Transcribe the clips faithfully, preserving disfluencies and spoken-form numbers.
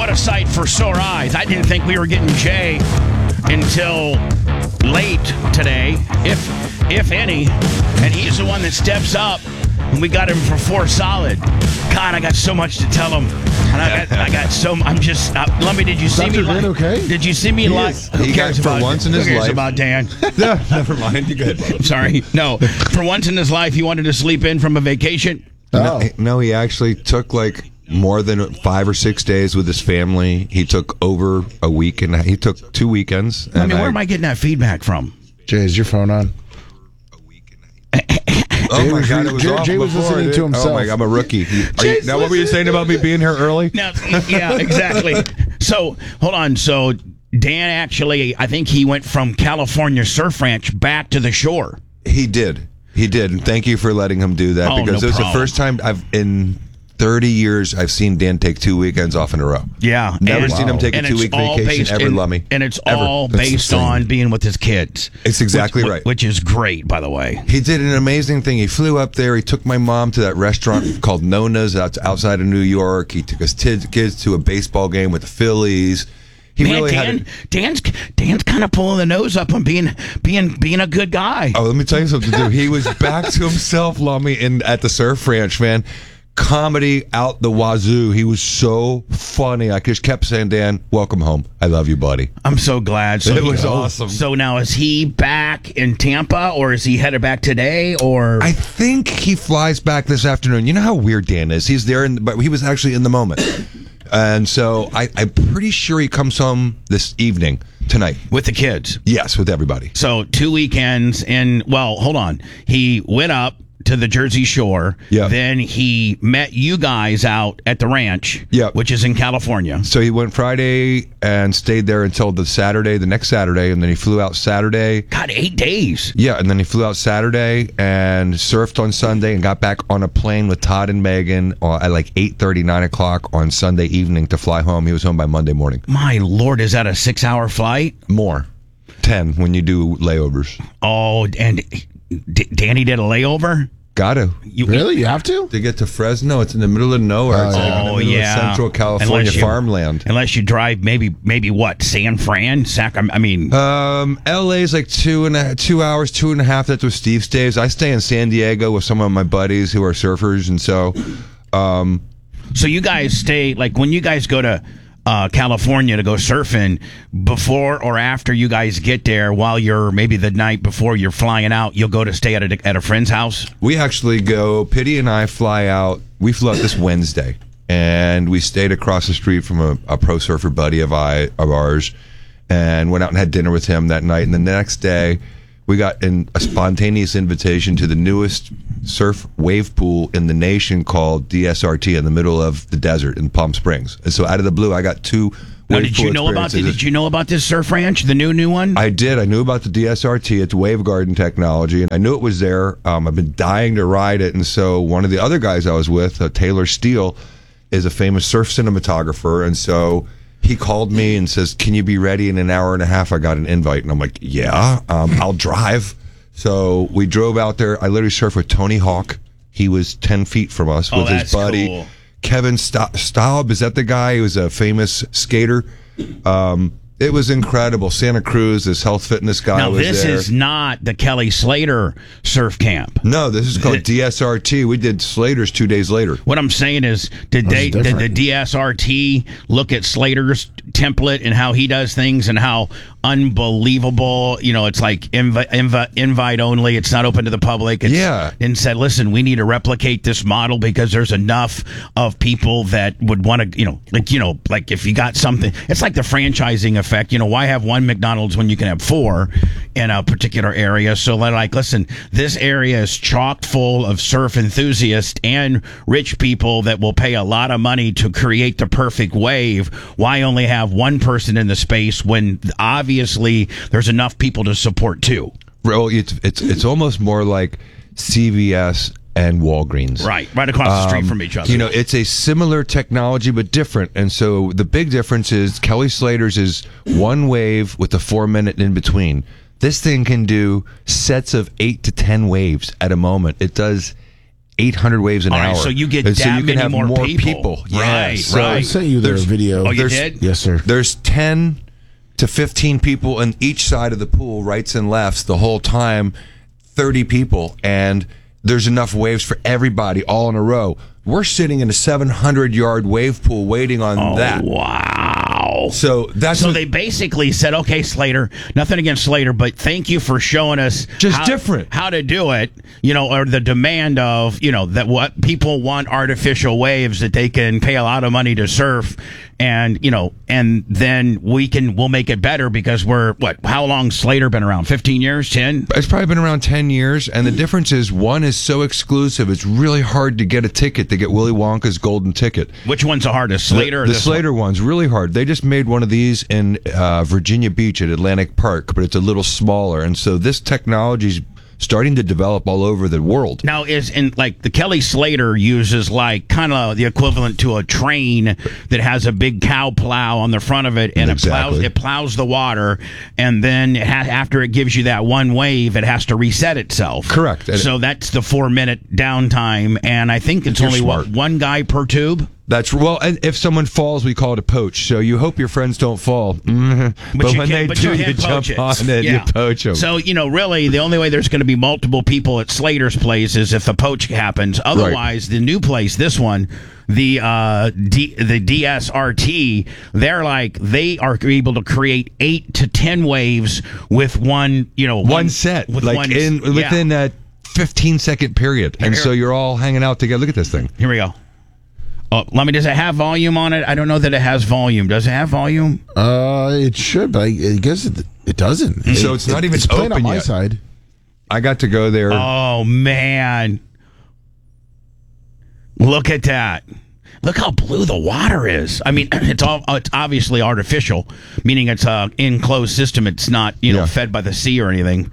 what a sight for sore eyes. I didn't think we were getting Jay until late today, if if any. And he's the one that steps up. And we got him for four solid. God, I got so much to tell him. And I got, I got so. I'm just. Uh, Lummy, did you see Doctor me? Dan Li- okay? Did you see me live? Who He cares got for about once in his who cares life. about Dan? No, never mind. You good? I'm sorry. No, for once in his life, he wanted to sleep in from a vacation. Oh. No, no, he actually took like more than five or six days with his family. He took over a week, and he took two weekends. I and mean, where am I getting that feedback from? Jay, is your phone on? Oh Jay my was God, re- it was Jay- off Jay was before, listening dude. to himself. Oh my God, I'm a rookie. Are you, Jay's now, what were you saying about me being here early? Now, yeah, exactly. So, hold on. So, Dan actually, I think he went from California Surf Ranch back to the shore. He did. He did. And thank you for letting him do that Oh, because no it was problem. the first time I've in thirty years I've seen Dan take two weekends off in a row. Yeah. Never and, seen him take a and two it's week all vacation based ever, in- Lummy. And it's Ever. all That's based insane. on being with his kids. It's exactly which, right. Which is great, by the way. He did an amazing thing. He flew up there. He took my mom to that restaurant called Nona's out, outside of New York. He took his kids, kids to a baseball game with the Phillies. He Man, really Dan, had. A, Dan's Dan's kind of pulling the nose up on being being being a good guy. oh, let me tell you something, dude. He was back to himself, Lummy, in at the Surf Ranch, man. Comedy out the wazoo. He was so funny. I just kept saying, Dan, welcome home. I love you, buddy. I'm so glad. So It he- was awesome. So now is he back in Tampa, or is he headed back today, or? I think he flies back this afternoon. You know how weird Dan is. He's there, in, but he was actually in the moment. And so I, I'm pretty sure he comes home this evening, tonight. With the kids. Yes, with everybody. So two weekends, and well, hold on. He went up to the Jersey Shore. Yeah. Then he met you guys out at the ranch. Yeah. Which is in California. So he went Friday and stayed there until the Saturday, the next Saturday, and then he flew out Saturday. God, eight days. Yeah, and then he flew out Saturday and surfed on Sunday and got back on a plane with Todd and Megan uh, at like eight thirty, nine o'clock on Sunday evening to fly home. He was home by Monday morning. My Lord, is that a six-hour flight? More. ten when you do layovers. Oh, and D- Danny did a layover? Gotta. You, Really? You have to? To get to Fresno, it's in the middle of nowhere. It's like in the Oh, middle yeah. of Central California Unless you- farmland. Unless you drive maybe, maybe what, San Fran? Sac- I mean, Um, L A is like two and a, two hours, two and a half. That's where Steve stays. I stay in San Diego with some of my buddies who are surfers, and so, um, so you guys stay, like when you guys go to uh, California to go surfing, before or after you guys get there, while you're maybe the night before you're flying out, you'll go to stay at a, at a friend's house? we actually go. Pitty and I fly out. We flew out this Wednesday, and we stayed across the street from a, a pro surfer buddy of I of ours, and went out and had dinner with him that night. And the next day, we got in a spontaneous invitation to the newest surf wave pool in the nation called D S R T in the middle of the desert in Palm Springs. And so out of the blue, I got two Now, wave did pool you know about the, experiences. did you know about this surf ranch, the new new one? I did. I knew about the D S R T. It's Wave Garden technology, and I knew it was there. Um, I've been dying to ride it, and so one of the other guys I was with, uh, Taylor Steele, is a famous surf cinematographer, and so he called me and says, "Can you be ready in an hour and a half?" I got an invite, and I'm like, "Yeah, um, I'll drive." So we drove out there. I literally surfed with Tony Hawk. He was ten feet from us Oh, with his that's buddy. cool. Kevin Sta- Staub, is that the guy? He was a famous skater. Um, it was incredible. Santa Cruz, this health fitness guy now, was this there. is not the Kelly Slater surf camp. no, this is called D S R T. We did Slater's two days later. What I'm saying is, did That's they did different. the D S R T look at Slater's template and how he does things and how unbelievable, you know, it's like invi- invi- invite only, it's not open to the public. It's, Yeah. And said, listen, we need to replicate this model because there's enough of people that would want to, you know, like, you know, like if you got something, it's like the franchising effect. You know, why have one McDonald's when you can have four in a particular area? So they're like, listen, this area is chock full of surf enthusiasts and rich people that will pay a lot of money to create the perfect wave. Why only have one person in the space when obviously there's enough people to support two? Well, it's it's it's almost more like C V S and Walgreens. Right, right across the street from each other. You know, it's a similar technology but different. And so the big difference is Kelly Slater's is one wave with a four minute in between. This thing can do sets of eight to ten waves at a moment. It does eight hundred waves an All right, hour. so you get and so that you can many have more more people. Yeah, Right, so right. I sent you their there's- video. Oh, you there's, did? Yes, sir. There's ten to fifteen people on each side of the pool, rights and lefts, the whole time, thirty people, and there's enough waves for everybody all in a row. We're sitting in a seven hundred yard wave pool waiting on Oh, that. wow. So that's So what- they basically said, okay, Slater, nothing against Slater, but thank you for showing us Just how, different. how to do it, you know, or the demand of, you know, that what people want artificial waves that they can pay a lot of money to surf. And, you know, and then we can, we'll make it better because we're, what, how long Slater been around? fifteen years, ten? It's probably been around ten years, and the difference is one is so exclusive, it's really hard to get a ticket to get Willy Wonka's golden ticket. Which one's the hardest, Slater the, or the this Slater one? one's really hard. They just made one of these in uh, Virginia Beach at Atlantic Park, but it's a little smaller, and so this technology's starting to develop all over the world. Now, is in like the Kelly Slater uses like kind of the equivalent to a train that has a big cow plow on the front of it, and Exactly. it plows it plows the water, and then it ha- after it gives you that one wave, it has to reset itself. Correct. And- So that's the four minute downtime, and I think it's You're only what, smart. one guy per tube. That's well, and if someone falls, we call it a poach. So you hope your friends don't fall. Mhm. But, you when can- they but do, you you, can jump poach it. on it, Yeah. you poach them. So, you know, really, the only way there's going to be multiple people at Slater's place is if a poach happens. Otherwise, the new place, this one, the uh, D, the D S R T, they're like, they are able to create eight to ten waves with one, you know, one, one set, with like one, in yeah. within a fifteen second period, and Here- so you're all hanging out together. Look at this thing. Here we go. Oh, let me. Does it have volume on it? I don't know that it has volume. Does it have volume? Uh, it should, but I, I guess it, it doesn't. So It- it's not it- even it's playing on open my yet. side. I got to go there. Oh man, look at that. Look how blue the water is. I mean, it's all it's obviously artificial, meaning it's a enclosed system. It's not, you know, Yeah. fed by the sea or anything.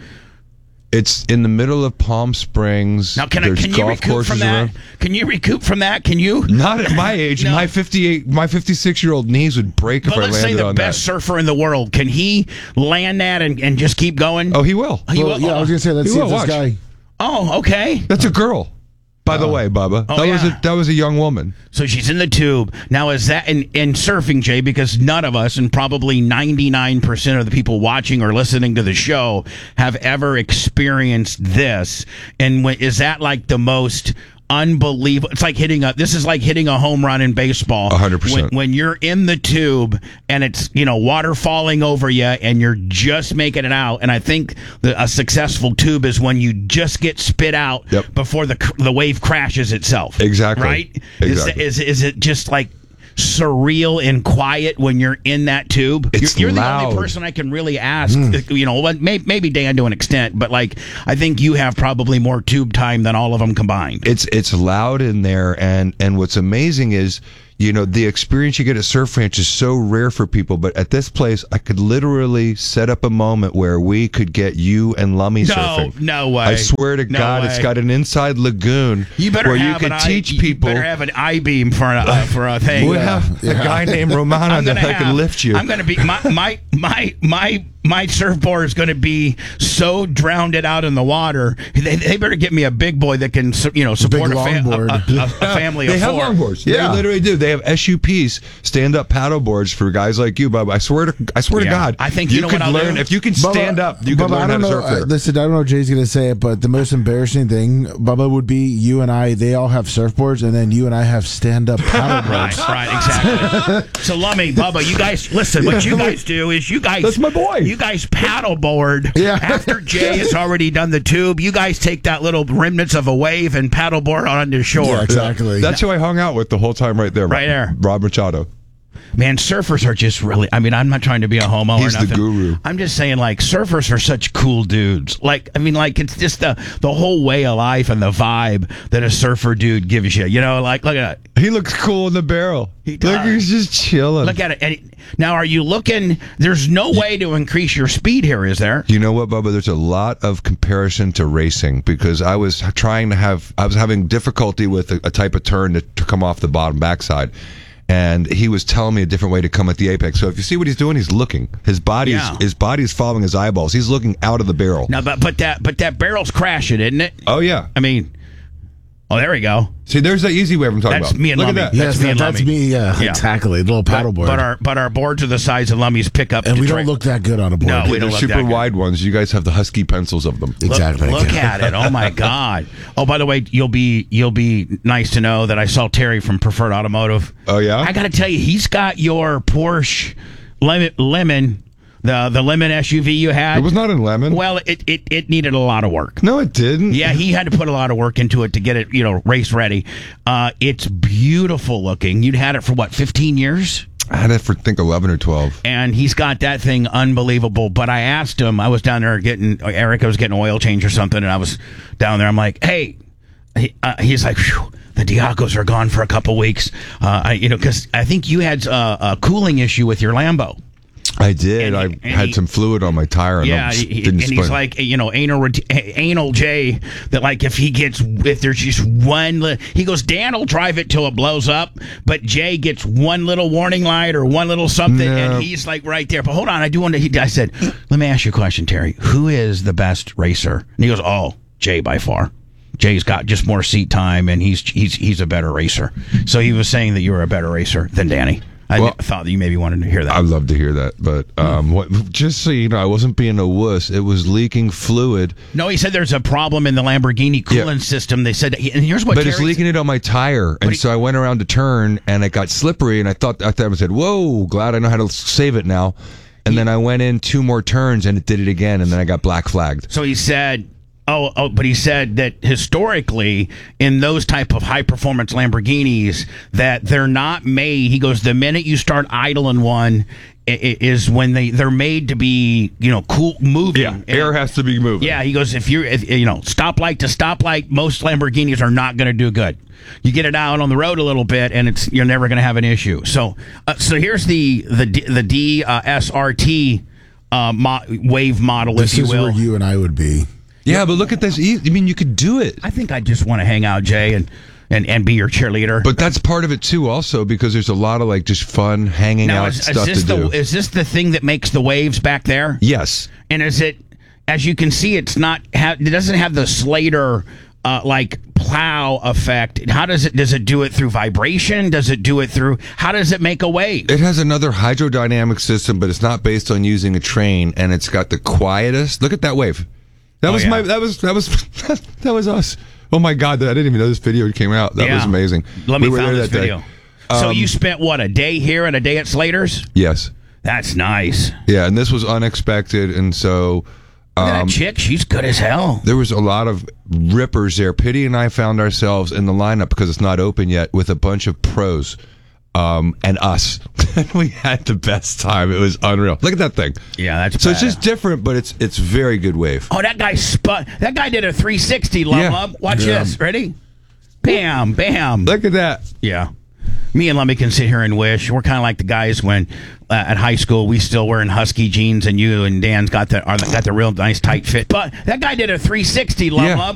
It's in the middle of Palm Springs. Now, can I, There's can you golf recoup courses from that? around. Can you recoup from that? Can you? Not at my age. No. My fifty-eight, my fifty-six year old knees would break if But I let's say landed the on best that. surfer in the world. Can he land that and, and just keep going? Oh, he will. He Well, will? yeah, I was gonna say, let's You see if will, this watch. guy. Oh, okay. That's a girl. By the way, Bubba, Oh, that was yeah. a that was a young woman. So she's in the tube. Now, is that in, in surfing, Jay? Because none of us, and probably ninety-nine percent of the people watching or listening to the show, have ever experienced this. And when, is that like the most unbelievable? It's like hitting a, this is like hitting a home run in baseball. A hundred percent. When, when you're in the tube and it's, you know, water falling over you and you're just making it out. And I think the, a successful tube is when you just get spit out Yep. before the the wave crashes itself. Exactly. Right? Exactly. Is, is is it just like surreal and quiet when you're in that tube? It's you're you're the loud. only person I can really ask. You know, what- may- maybe Dan to an extent, but like I think you have probably more tube time than all of them combined. It's it's loud in there, and and what's amazing is, you know, the experience you get at Surf Ranch is so rare for people. But at this place, I could literally set up a moment where we could get you and Lummy No, surfing. no way. I swear to No God, way. it's got an inside lagoon You better where you have could an teach I, people. You better have an I beam for a uh, for a thing. we have a guy named Romano I'm that gonna I have, can lift you. I'm going to be my my my my my surfboard is going to be so drowned it out in the water. They, they better get me a big boy that can su- you know support a, fa- longboard. a, a, a family They of have four. longboards. Yeah. They literally do. They have S U Ps, stand-up paddle boards for guys like you, Bob. I swear to, I swear Yeah. to God, I think you know could what I'll learn do? if you can Bubba- stand up. You can Bubba, learn I how don't to know, surf there. uh, listen, I don't know if Jay's gonna say it, but the most embarrassing thing, Bubba, would be you and I. They all have surfboards, and then you and I have stand-up paddle Right, boards. right, exactly. So, Lummy, Bubba, you guys, listen, what you guys do is you guys... That's my boy. You guys paddleboard. Yeah. After Jay has already done the tube, you guys take that little remnants of a wave and paddleboard onto shore. Yeah, exactly. That's who I hung out with the whole time, right there. Right there. Rob Machado. Man, surfers are just really, I mean, I'm not trying to be a homo He's or the nothing. guru. I'm just saying, like, surfers are such cool dudes. Like, I mean, like, it's just the, the whole way of life and the vibe that a surfer dude gives you. You know, like, look at that. He looks cool in the barrel. He Look, does. he's just chilling. Look at it. And it- now, are you looking? There's no way to increase your speed here, is there? You know what, Bubba? There's a lot of comparison to racing because I was trying to have, I was having difficulty with a, a type of turn to, to come off the bottom backside. And he was telling me a different way to come at the apex. So if you see what he's doing, he's looking. His body's Yeah. his body's following his eyeballs. He's looking out of the barrel. Now, but but that but that barrel's crashing, isn't it? Oh yeah. I mean, Oh, there we go. See, there's the easy wave I'm talking That's about. me and Look Lummy. at that. Yes, That's me that, and that's Lummy. me. Yeah, Yeah. exactly. Little paddleboard. But our but our boards are the size of Lummy's pickup. and we Detroit. don't look that good on a board. No, we They're don't look super that good. wide ones. You guys have the husky pencils of them. Look- Exactly. Look, at it. Oh my God. Oh, by the way, you'll be you'll be nice to know that I saw Terry from Preferred Automotive. Oh, yeah? I got to tell you, he's got your Porsche lemon, lemon the the lemon S U V you had. It was not in lemon. Well, it, it it needed a lot of work. No, it didn't. Yeah, he had to put a lot of work into it to get it, you know, race ready. Uh, it's beautiful looking. You'd had it for what, fifteen years? I had it for, I think, eleven or twelve. And he's got that thing unbelievable. But I asked him, I was down there getting, Erica was getting oil change or something, and I was down there. I'm like, hey, he, uh, he's like, phew, the Diacos are gone for a couple weeks. Uh, I, you know, because I think you had uh, a cooling issue with your Lambo. I did. And- I and had he- some fluid on my tire, and Yeah, I he, didn't and spin. he's like, you know, anal anal Jay. That like if he gets if there's just one, li- he goes, Dan will drive it till it blows up, but Jay gets one little warning light or one little something, No. and he's like right there. But hold on, I do want to. He, I said, let me ask you a question, Terry. Who is the best racer? And he goes, oh, Jay by far. Jay's got just more seat time, and he's he's he's a better racer. So he was saying that you were a better racer than Danny. I Well, thought that you maybe wanted to hear that. I'd love to hear that, but um, what, just so you know, I wasn't being a wuss. It was leaking fluid, No, he said there's a problem in the Lamborghini coolant Yeah. system. They said, and here's what. but it's Terry leaking it on my tire, and he- so I went around to turn, and it got slippery, and I thought I thought I said, "Whoa, glad I know how to save it now." And then I went in two more turns, and it did it again, and then I got black flagged. So he said, oh, oh, but he said that historically in those type of high performance Lamborghinis that they're not made. He goes, the minute you start idling one i- i- is when they they're made to be, you know, cool moving. And- has to be moving. Yeah, he goes, if you're, if, you know, stoplight to stoplight, most Lamborghinis are not going to do good. You get it out on the road a little bit, and it's you're never going to have an issue. So, uh, so here's the the D, the D uh, S R T uh, mo- wave model, This if you is will. where you and I would be. yeah, but look at this. I mean, you could do it. I think I just want to hang out, Jay, and, and, and be your cheerleader. But that's part of it too, also because there's a lot of like just fun hanging now, out is, is stuff this to the do. is this the thing that makes the waves back there? Yes, And is it, as you can see, it's not. Ha- it doesn't have the Slater uh, like plow effect. How does it? Does it do it through vibration? Does it do it through? How does it make a wave? it has another hydrodynamic system, but it's not based on using a train, and it's got the quietest. Look at that wave. That Oh, was yeah. my. That was that was that was us. Oh my God! I didn't even know this video came out. That Yeah. was amazing. Let me We were find there this that day. video. so Um, you spent what, a day here and a day at Slater's? Yes. That's nice. Yeah, and this was unexpected, and so Look at um, that chick. She's good as hell. there was a lot of rippers there. Pity and I found ourselves in the lineup because it's not open yet with a bunch of pros. Um, and us. We had the best time. It was unreal. Look at that thing. Yeah, that's So it's badass. just different, but it's it's very good wave. Oh, that guy spun. That guy did a three sixty. Lum Yeah. Lum. Watch Yeah. this. Ready? Bam, bam. Look at that. Yeah. Me and Lummy can sit here and wish. We're kind of like the guys when uh, at high school we still wearing husky jeans, and you and Dan's got the are, got the real nice tight fit. But that guy did a three sixty. Lum Yeah. Lum.